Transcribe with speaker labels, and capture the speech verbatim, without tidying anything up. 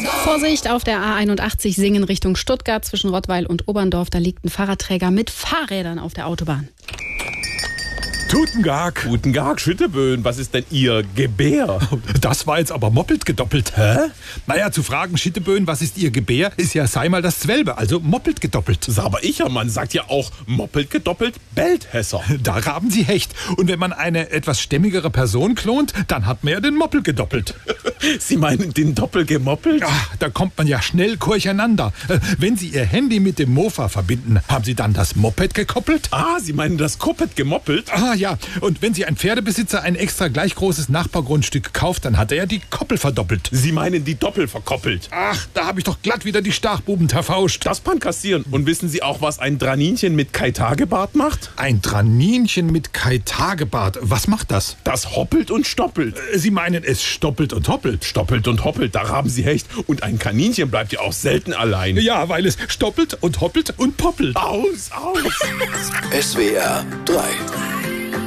Speaker 1: Vorsicht, auf der A einundachtzig Singen Richtung Stuttgart zwischen Rottweil und Oberndorf. Da liegt ein Fahrradträger mit Fahrrädern auf der Autobahn.
Speaker 2: Guten Tag.
Speaker 3: Guten Tag, Schütteböen. Was ist denn Ihr Gebär?
Speaker 2: Das war jetzt aber moppelt gedoppelt. Hä? Naja, zu fragen, Schitteböen, was ist Ihr Gebär, ist ja sei mal das Zwelbe, also moppelt gedoppelt.
Speaker 3: Aber ich ja, man sagt ja auch moppelt gedoppelt, bellt Hesser.
Speaker 2: Da haben Sie Hecht. Und wenn man eine etwas stämmigere Person klont, dann hat man ja den Moppel gedoppelt.
Speaker 3: Sie meinen den Doppel gemoppelt?
Speaker 2: Ja, da kommt man ja schnell durcheinander. Äh, Wenn Sie Ihr Handy mit dem Mofa verbinden, haben Sie dann das Moped gekoppelt?
Speaker 3: Ah, Sie meinen das Koppet gemoppelt?
Speaker 2: Ah ja, und wenn Sie ein Pferdebesitzer ein extra gleich großes Nachbargrundstück kauft, dann hat er ja die Koppel verdoppelt.
Speaker 3: Sie meinen die Doppel verkoppelt?
Speaker 2: Ach, da habe ich doch glatt wieder die Stachbuben verfauscht.
Speaker 3: Das kann kassieren. Und wissen Sie auch, was ein Draninchen mit Kai-Tagebart macht?
Speaker 2: Ein Draninchen mit Kai-Tagebart. Was macht das?
Speaker 3: Das hoppelt und stoppelt.
Speaker 2: Äh, Sie meinen, es stoppelt und hoppelt?
Speaker 3: Stoppelt und hoppelt, da haben Sie Hecht. Und ein Kaninchen bleibt ja auch selten allein.
Speaker 2: Ja, weil es stoppelt und hoppelt und poppelt.
Speaker 3: Aus, aus.
Speaker 4: S W R drei.